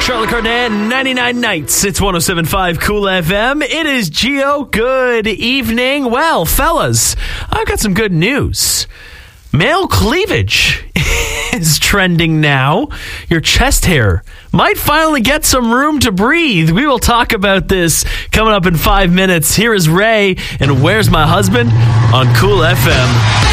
Charlotte Cardin, 99 Nights. It's 107.5 Cool FM. It is Gio. Good evening. Well, fellas, I've got some good news. Male cleavage is trending now. Your chest hair might finally get some room to breathe. We will talk about this coming up in 5 minutes. Here is Ray and Where's My Husband on Cool FM.